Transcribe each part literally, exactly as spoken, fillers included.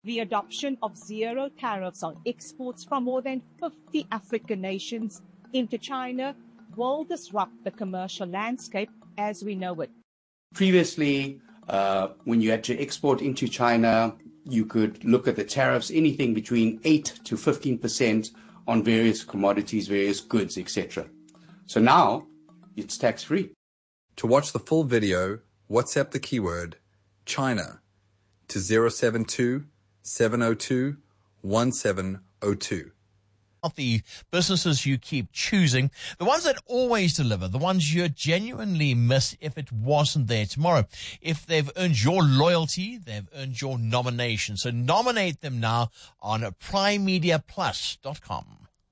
The adoption of zero tariffs on exports from more than fifty African nations into China will disrupt the commercial landscape as we know it. Previously, uh, when you had to export into China, you could look at the tariffs, anything between eight to fifteen percent on various commodities, various goods, et cetera. So now it's tax-free. To watch the full video, WhatsApp the keyword China to zero seven two, seven zero two, one seven zero two. The businesses you keep choosing, the ones that always deliver, the ones you genuinely miss if it wasn't there tomorrow. If they've earned your loyalty, they've earned your nomination. So nominate them now on prime media plus dot com.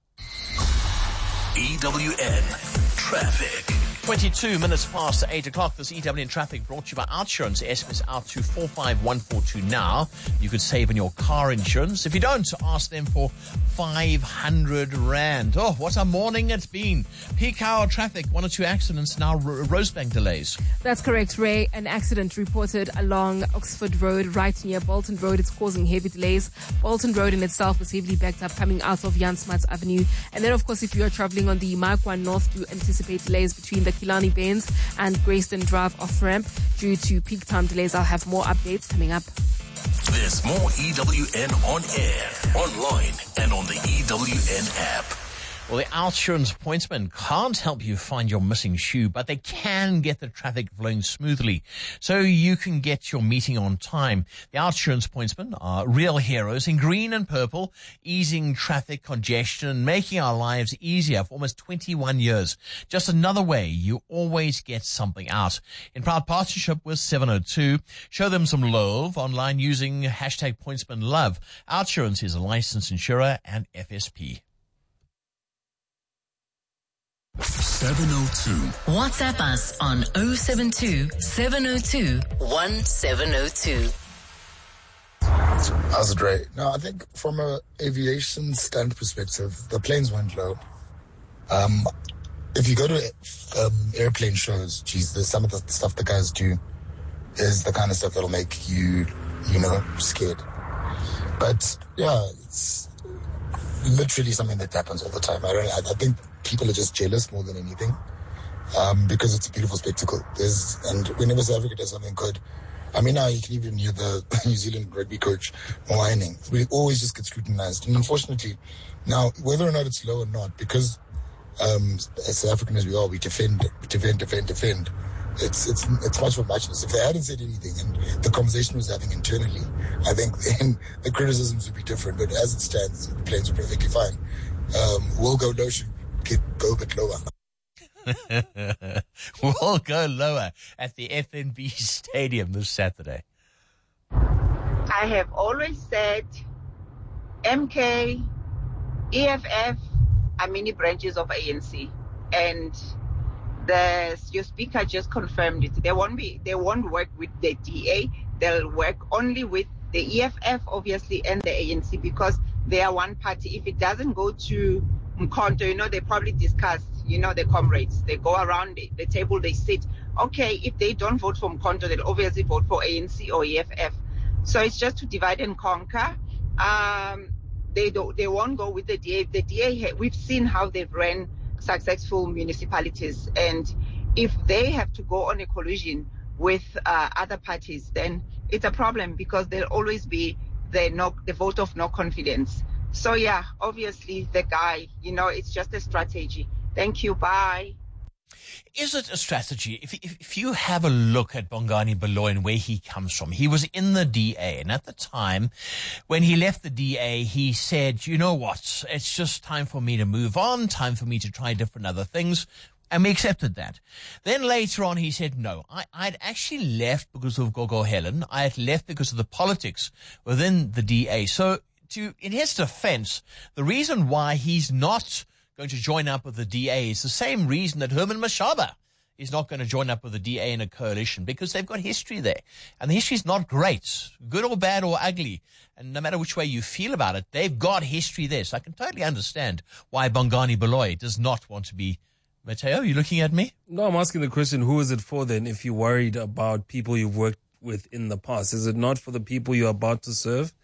E W N Traffic. twenty-two minutes past eight o'clock. This E W N Traffic brought to you by Outsurance. S M S out to four five one four two now. You could save on your car insurance. If you don't, ask them for five hundred rand. Oh, what a morning it's been. Peak hour traffic, one or two accidents, now R- Rosebank delays. That's correct, Ray. An accident reported along Oxford Road, right near Bolton Road. It's causing heavy delays. Bolton Road in itself is heavily backed up coming out of Jan Smuts Avenue. And then, of course, if you are traveling on the Markwan North, do anticipate delays between the Killarney Bains and Grayston Drive off-ramp due to peak time delays. I'll have more updates coming up. There's more E W N on air, online, and on the E W N app. Well, the Outsurance pointsmen can't help you find your missing shoe, but they can get the traffic flowing smoothly so you can get your meeting on time. The Outsurance pointsmen are real heroes in green and purple, easing traffic congestion and making our lives easier for almost twenty-one years. Just another way you always get something out. In proud partnership with seven oh two, show them some love online using hashtag pointsmanlove. Outsurance is a licensed insurer and F S P. seven oh two. WhatsApp us on oh seven two, seven oh two, one seven oh two. How's it, Ray? No, I think from a aviation stand perspective, the planes went low. Um, if you go to um, airplane shows, geez, there's some of the stuff the guys do is the kind of stuff that'll make you, you know, scared. But yeah, it's literally something that happens all the time. I don't. I, I think people are just jealous more than anything, um, because it's a beautiful spectacle. There's and whenever South Africa does something good, I mean, now you can even hear the New Zealand rugby coach whining. We always just get scrutinized, and unfortunately, now whether or not it's low or not, because um, as South African as we are, we defend, defend, defend, defend. It's it's it's much of a muchness. If they hadn't said anything and the conversation was having internally, I think then the criticisms would be different. But as it stands, the planes are perfectly fine. Um, we'll go low, should get, go a bit lower. We'll go lower at the F N B Stadium this Saturday. I have always said M K, E F F are mini branches of A N C, and the your speaker just confirmed it. They won't be. They won't work with the D A. They'll work only with the E F F, obviously, and the A N C because they are one party. If it doesn't go to Mkhonto, you know, they probably discuss. You know, the comrades. They go around the, the table. They sit. Okay, if they don't vote for Mkhonto, they'll obviously vote for A N C or E F F. So it's just to divide and conquer. Um, they don't. They won't go with the D A. The D A. We've seen how they've ran successful municipalities, and if they have to go on a collision with uh, other parties, then it's a problem because there'll always be the no, the vote of no confidence. So yeah, obviously the guy, you know, it's just a strategy. Thank you. Bye. Is it a strategy? If, if if you have a look at Bongani Baloyi and where he comes from, he was in the D A, and at the time when he left the D A, he said, you know what, it's just time for me to move on, time for me to try different other things, and we accepted that. Then later on he said, no, I, I'd actually left because of Gogo Helen, I had left because of the politics within the D A. So to in his defense, the reason why he's not going to join up with the D A is the same reason that Herman Mashaba is not going to join up with the D A in a coalition, because they've got history there. And the history is not great, good or bad or ugly. And no matter which way you feel about it, they've got history there. So I can totally understand why Bongani Baloyi does not want to be. Matteo, are you looking at me? No, I'm asking the question, who is it for then if you're worried about people you've worked with in the past? Is it not for the people you're about to serve?